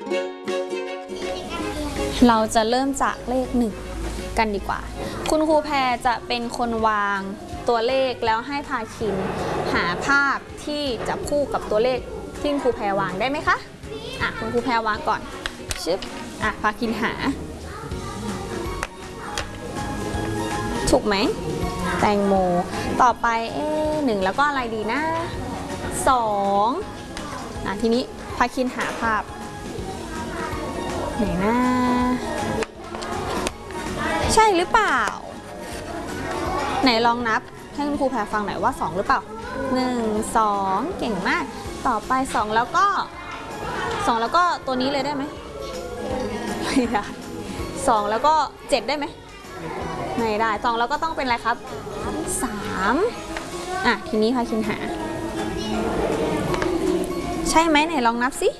เราจะเริ่มจากเลข1กันดีกว่าคุณครูแพรจะเป็นคนวางตัวเลขแล้วให้พาคินหาภาพที่จะคู่กับตัวเลขที่คุณครูแพรวางได้ไหมคะคุณครูแพรวางก่อนชึบพาคินหาถูกไหมแตงโมต่อไป1แล้วก็อะไรดีนะ2ทีนี้พาคินหาภาพไหนนะใช่หรือเปล่าไหนลองนับให้คุณครูแพรฟังหน่อยว่า2หรือเปล่า1 2เก่งมากต่อไป2แล้วก็ตัวนี้เลยได้ไหมไม่ได้2แล้วก็7ได้ไหมไม่ได้2แล้วก็ต้องเป็นอะไรครับ3ทีนี้พาคินหาใช่ไหมไหนลองนับสิ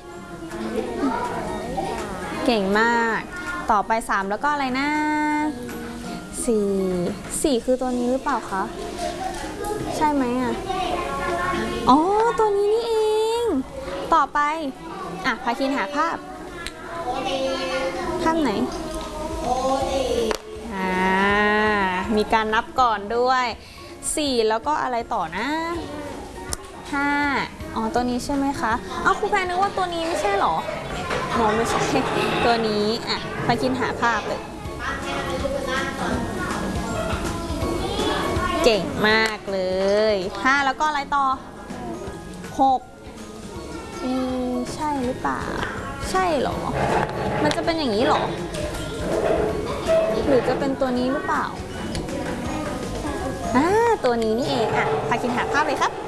เก่งมากต่อไป3แล้วก็อะไรนะ4คือตัวนี้หรือเปล่าคะใช่ไหมตัวนี้นี่เองต่อไปพาคินหาภาพไหนมีการนับก่อนด้วย4แล้วก็อะไรต่อนะ5ตัวนี้ใช่ไหมคะครูแพรนึกว่าตัวนี้ไม่ใช่หรอไม่ใช่ตัวนี้พาคินหาภาพเลยเก่งมากเลย5แล้วก็อะไรต่อ6ใช่หรือเปล่าใช่หรอมันจะเป็นอย่างนี้หรอหรือจะเป็นตัวนี้หรือเปล่าตัวนี้นี่เองพาคินหาภาพเลยครับ